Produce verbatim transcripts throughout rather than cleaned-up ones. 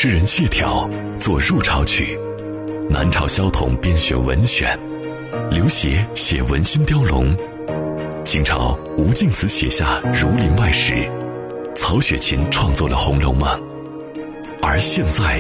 诗人谢朓作入朝曲，南朝萧统编选文选，刘勰写文心雕龙，清朝吴敬梓写下《儒林外史》，曹雪芹创作了《红楼梦》。而现在，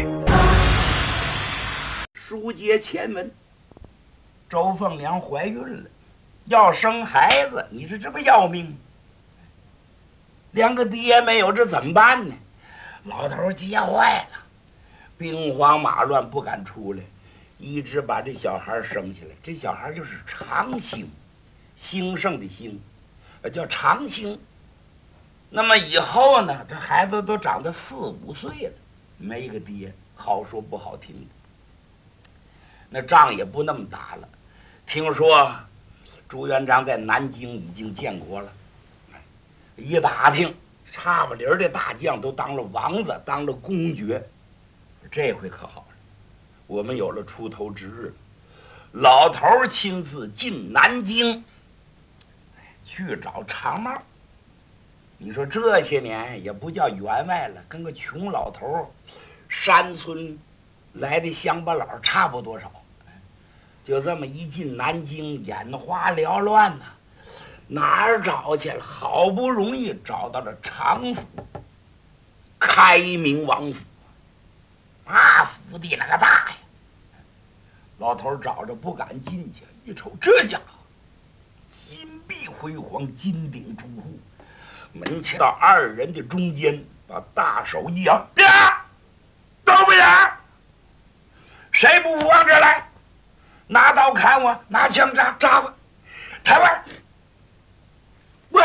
书接前文，周凤娘怀孕了，要生孩子，你说这不要命？连个爹没有，这怎么办呢？老头急坏了，兵荒马乱不敢出来，一直把这小孩生下来。这小孩就是长兴，兴盛的兴，叫长兴。那么以后呢，这孩子都长到四五岁了，没个爹，好说不好听的。那仗也不那么打了。听说朱元璋在南京已经建国了，一打听，差不离的大将都当了王子，当了公爵。这回可好了，我们有了出头之日。老头亲自进南京去找长帽。你说这些年也不叫员外了，跟个穷老头山村来的乡巴佬差不多少。就这么一进南京，眼花缭乱呐、啊，哪儿找去了？好不容易找到了常府，开明王府。啊，府邸那个大呀！老头找着不敢进去，一瞅这家伙，金碧辉煌，金顶朱户，门前到二人的中间，把大手一扬，呀，都不演，谁不往这来？拿刀砍我，拿枪扎扎我，台湾，喂，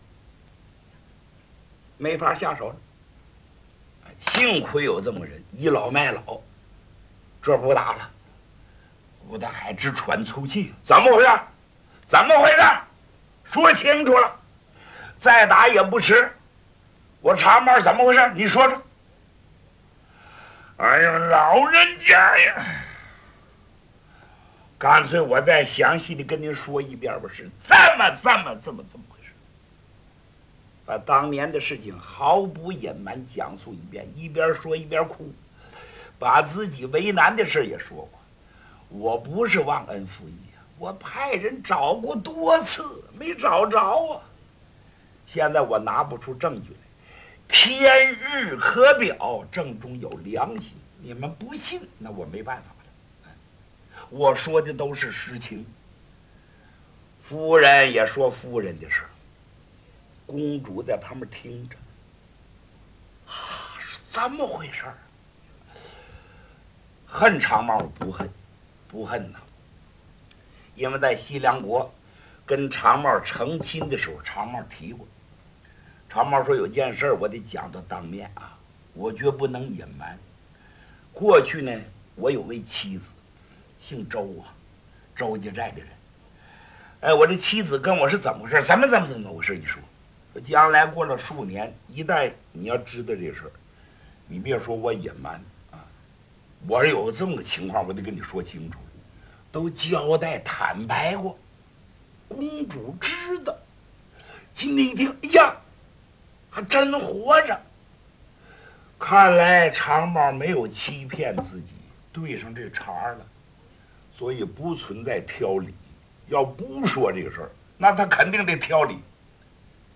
没法下手了。幸亏有这么人，倚老卖老，这不打了。吴大海直喘粗气，怎么回事？怎么回事？说清楚了，再打也不迟。我长毛怎么回事？你说说。哎呀，老人家呀！干脆我再详细的跟您说一遍吧，是这么这么这么这么回事。把当年的事情毫不隐瞒讲述一遍，一边说一边哭，把自己为难的事也说过。我不是忘恩负义啊，我派人找过多次，没找着啊。现在我拿不出证据来，天日可表，正中有良心。你们不信，那我没办法了。我说的都是实情。夫人也说夫人的事，公主在旁边听着。啊，是这么回事儿。恨长毛不恨，不恨呐。因为在西凉国跟长毛成亲的时候，长毛提过。长毛说有件事我得讲到当面啊，我绝不能隐瞒。过去呢，我有位妻子，姓周啊，周家寨的人。哎，我这妻子跟我是怎么回事？怎么怎么怎么回事？一说，说将来过了数年，一旦你要知道这事儿，你别说我隐瞒啊，我是有这么个情况，我得跟你说清楚，都交代坦白过，公主知道。今天一听，哎呀，还真活着。看来长毛没有欺骗自己，对上这茬了，所以不存在挑理。要不说这个事儿，那他肯定得挑理。